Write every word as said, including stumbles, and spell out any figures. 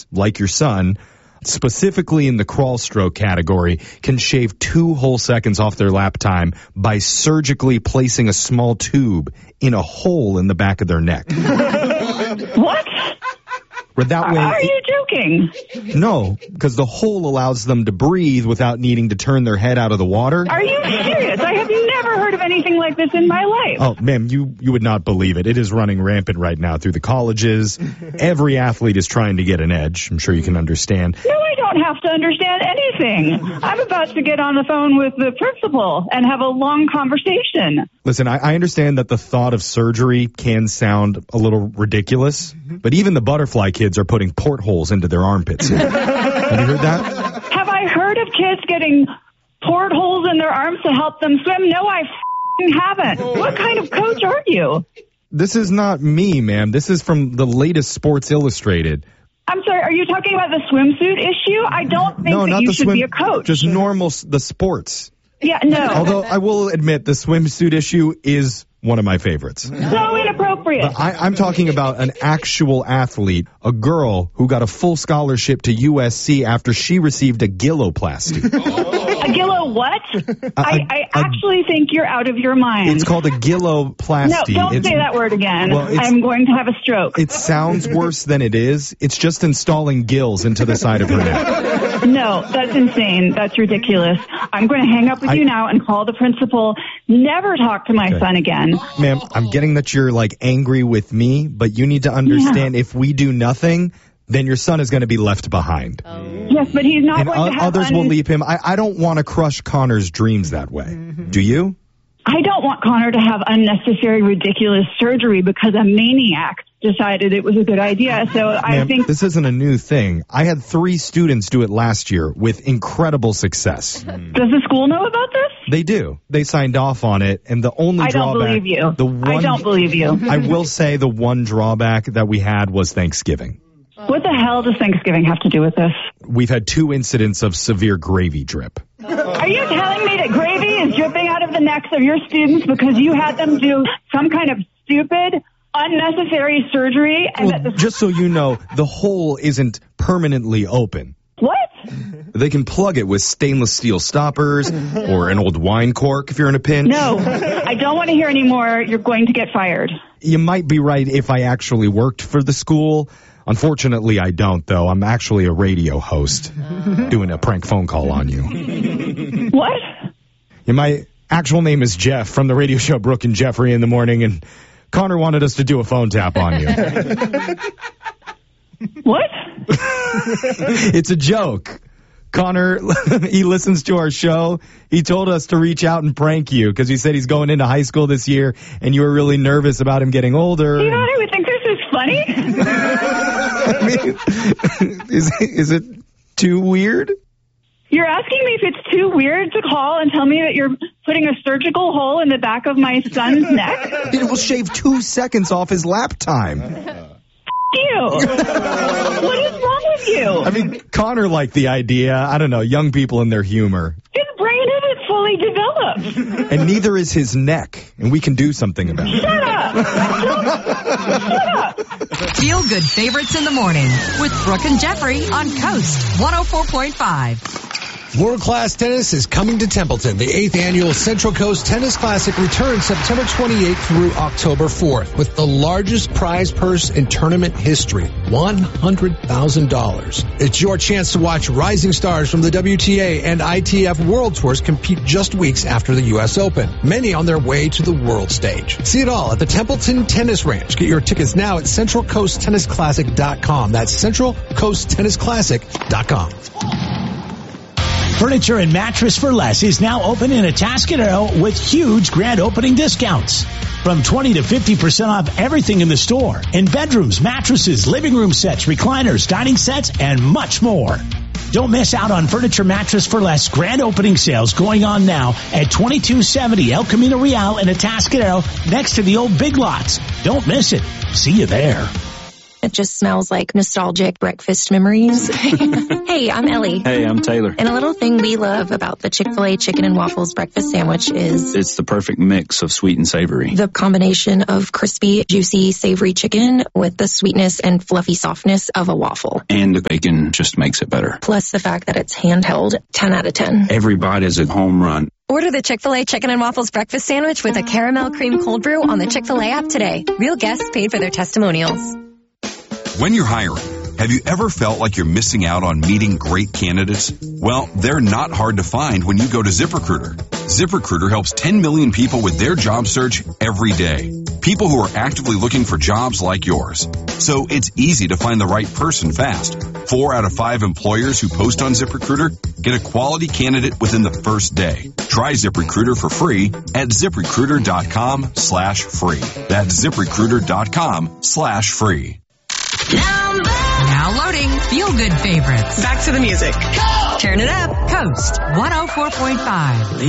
like your son, specifically in the crawl stroke category, can shave two whole seconds off their lap time by surgically placing a small tube in a hole in the back of their neck. What? That way, are you joking? No, because the hole allows them to breathe without needing to turn their head out of the water. Are you serious? I have never heard of anything like this in my life. Oh, ma'am, you, you would not believe it. It is running rampant right now through the colleges. Every athlete is trying to get an edge. I'm sure you can understand. No, I don't have to understand anything. I'm about to get on the phone with the principal and have a long conversation. Listen, I, I understand that the thought of surgery can sound a little ridiculous, but even the butterfly kids are putting portholes into their armpits. Have you heard that? Have I heard of kids getting portholes in their arms to help them swim? No, I f***ing haven't. What kind of coach are you? This is not me, ma'am. This is from the latest Sports Illustrated. I'm sorry, are you talking about the swimsuit issue? I don't think no, that not you the should swim, be a coach. Just normal, the sports. Yeah, no. Although I will admit the swimsuit issue is one of my favorites. So inappropriate. But I, I'm talking about an actual athlete, a girl who got a full scholarship to U S C after she received a gilloplasty. A gillo what? A, I, I a, actually think you're out of your mind. It's called a gilloplasty. No, don't it's, say that word again. Well, I'm going to have a stroke. It sounds worse than it is. It's just installing gills into the side of her neck. No, that's insane. That's ridiculous. I'm going to hang up with I, you now and call the principal. Never talk to my okay. son again. Ma'am, I'm getting that you're like angry with me, but you need to understand yeah. if we do nothing, then your son is going to be left behind. Oh. Yes, but he's not and going o- to have others un- will leave him. I, I don't want to crush Connor's dreams that way. Mm-hmm. Do you? I don't want Connor to have unnecessary, ridiculous surgery because a maniac decided it was a good idea. So I Ma'am, think this isn't a new thing. I had three students do it last year with incredible success. Does the school know about this? They do. They signed off on it, and the only I don't drawback. believe you. The one, I don't believe you. I will say the one drawback that we had was Thanksgiving. What the hell does Thanksgiving have to do with this? We've had two incidents of severe gravy drip. Are you telling me that gravy is dripping out of the necks of your students because you had them do some kind of stupid, unnecessary surgery? And well, that the- just so you know, the hole isn't permanently open. What? They can plug it with stainless steel stoppers or an old wine cork if you're in a pinch. No, I don't want to hear any more. You're going to get fired. You might be right if I actually worked for the school. Unfortunately, I don't, though. I'm actually a radio host doing a prank phone call on you. What? Yeah, my actual name is Jeff from the radio show Brooke and Jeffrey in the Morning, and Connor wanted us to do a phone tap on you. What? It's a joke. Connor, he listens to our show. He told us to reach out and prank you because he said he's going into high school this year, and you were really nervous about him getting older. You know what? I would think this is funny. I mean, is, is it too weird? You're asking me if it's too weird to call and tell me that you're putting a surgical hole in the back of my son's neck? It will shave two seconds off his lap time. You. What is wrong with you? I mean, Connor liked the idea. I don't know, young people and their humor. His brain isn't fully developed. And neither is his neck, and we can do something about it. Shut up! Shut up! Feel Good Favorites in the Morning with Brooke and Jeffrey on Coast one oh four point five. World Class Tennis is coming to Templeton. The eighth annual Central Coast Tennis Classic returns September twenty-eighth through October fourth with the largest prize purse in tournament history, one hundred thousand dollars. It's your chance to watch rising stars from the W T A and I T F World Tours compete just weeks after the U S Open, many on their way to the world stage. See it all at the Templeton Tennis Ranch. Get your tickets now at Central Coast Tennis Classic dot com. That's Central Coast Tennis Classic dot com. Furniture and Mattress for Less is now open in Atascadero with huge grand opening discounts. From twenty to fifty percent off everything in the store. In bedrooms, mattresses, living room sets, recliners, dining sets, and much more. Don't miss out on Furniture Mattress for Less grand opening sales going on now at twenty-two seventy El Camino Real in Atascadero next to the old Big Lots. Don't miss it. See you there. It just smells like nostalgic breakfast memories. Hey, I'm Ellie. Hey, I'm Taylor. And a little thing we love about the Chick-fil-A chicken and waffles breakfast sandwich is it's the perfect mix of sweet and savory. The combination of crispy, juicy, savory chicken with the sweetness and fluffy softness of a waffle. And the bacon just makes it better. Plus the fact that it's handheld, ten out of ten. Every bite is a home run. Order the Chick-fil-A Chicken and Waffles Breakfast Sandwich with a caramel cream cold brew on the Chick-fil-A app today. Real guests paid for their testimonials. When you're hiring, have you ever felt like you're missing out on meeting great candidates? Well, they're not hard to find when you go to ZipRecruiter. ZipRecruiter helps ten million people with their job search every day. People who are actively looking for jobs like yours. So it's easy to find the right person fast. Four out of five employers who post on ZipRecruiter get a quality candidate within the first day. Try ZipRecruiter for free at ZipRecruiter.com slash free. That's ZipRecruiter.com slash free. Now loading Feel Good favorites. Back to the music. Turn it up. Coast one oh four point five.